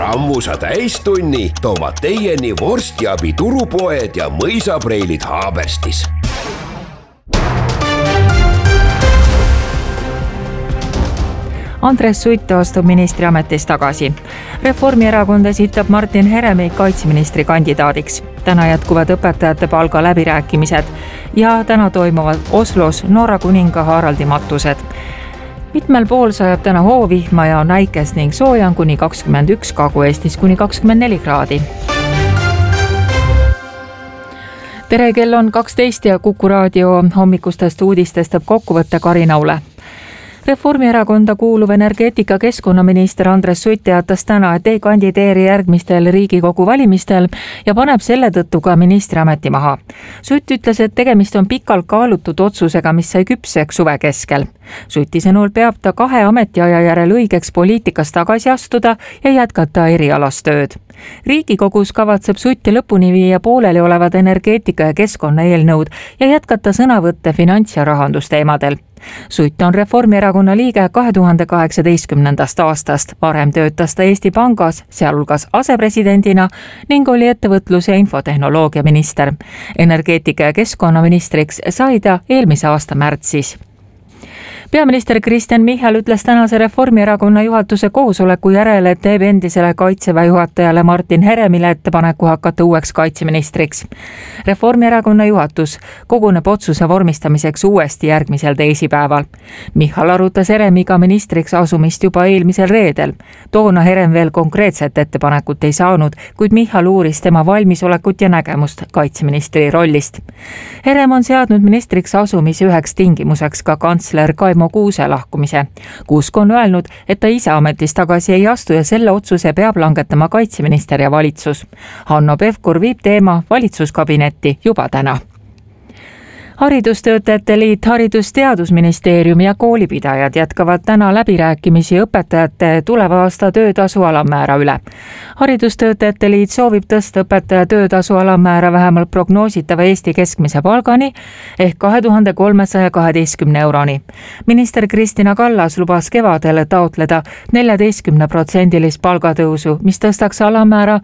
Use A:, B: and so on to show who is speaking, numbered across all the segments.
A: Sammusa täistunni toovad teieni vorstiabi turupoed ja mõisapreilid Haaberstis.
B: Andres Sutt astub ministriametist tagasi. Reformierakond esitab Martin Heremi kaitseministri kandidaadiks. Täna jätkuvad õpetajate palga läbirääkimised ja täna toimuvad Oslos Norra kuninga Haraldi matused. Mitmel pool sajab täna hoovihma ja on äikest ning sooja on kuni 21, Kagu-Eestis kuni 24 kraadi. Tere, kell on 12 ja Kuku raadio hommikustest uudistest teeb kokkuvõtte Karin Aule. Reformierakonda kuuluv energeetika keskkonnaminister Andres Sutt teatas täna, et ei kandideeri järgmistel Riigikogu valimistel ja paneb selle tõttu ka ministriameti maha. Sutt ütles, et tegemist on pikalt kaalutud otsusega, mis sai küpseks suve keskel. Sutti sõnul peab ta 2 ametiaja järel õigeks poliitikas tagasi astuda ja jätkata erialast tööd. Riigikogus kavatseb Sutti lõpuni viia pooleli olevad energeetika ja keskkonna eelnõud ja jätkata sõnavõtte finants- ja rahandusteemadel. Sutt on Reformierakonna liige 2018. aastast. Varem töötas ta Eesti Pangas, sealhulgas asepresidendina ning oli ettevõtlus- ja infotehnoloogia minister. Energeetika ja keskkonnaministriks sai ta eelmise aasta märtsis. Peaminister Kristen Michal ütles tänase Reformierakonna juhatuse koosoleku järel, et teeb endisele kaitseväe juhatajale Martin Heremile ettepaneku hakata uueks kaitseministriks. Reformierakonna juhatus koguneb otsuse vormistamiseks uuesti järgmisel teisipäeval. Michal arutas Heremiga ministriks asumist juba eelmisel reedel. Toona Herem veel konkreetset ettepanekut ei saanud, kuid Michal uuris tema valmisolekut ja nägemust kaitseministri rollist. Herem on seadnud ministriks asumise üheks tingimuseks ka kantsler Kaimo Kuuse lahkumise. Kuusk on öelnud, et ta ise ametist tagasi ei astu ja selle otsuse peab langetama kaitseminister ja valitsus. Hanno Pevkur viib teema valitsuskabinetti juba täna. Haridustöötajate liit, Haridus-Teadusministeerium ja koolipidajad jätkavad täna läbirääkimisi õpetajate tuleva aasta töötasu alammäära üle. Haridustöötajate liit soovib tõsta õpetaja töötasu alammäära vähemalt prognoositava Eesti keskmise palgani ehk 2312 euroni. Minister Kristina Kallas lubas kevadel taotleda 14% palgatõusu, mis tõstaks alammäära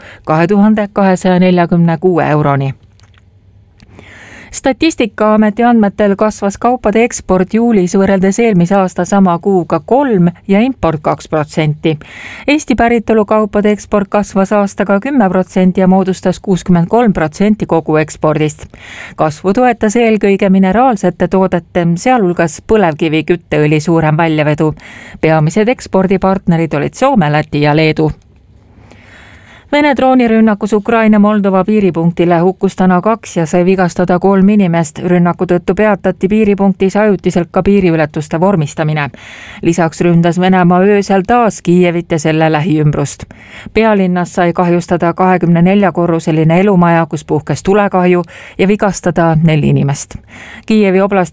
B: 2246 euroni. Statistikaameti andmetel kasvas kaupade eksport juulis võrreldes eelmise aasta sama kuuga 3% ja import 2%. Eesti päritolu kaupade eksport kasvas aastaga 10% ja moodustas 63% kogu ekspordist. Kasvu toetas eelkõige mineraalsete toodete, sealhulgas põlevkivi kütteõli suurem väljavedu. Peamised ekspordipartnerid olid Soome, Läti ja Leedu. Vene droonirünnakus Ukraina-Moldova piiripunktile hukkus täna 2 ja sai vigastada 3 inimest. Rünnaku tõttu peatati piiripunktis ajutiselt ka piiriületuste vormistamine. Lisaks ründas Venemaa öösel taas Kiievit ja selle lähiümbrust. Pealinnas sai kahjustada 24-korruseline elumaja, kus puhkes tulekahju ja vigastada 4 inimest. Kiievi oblasti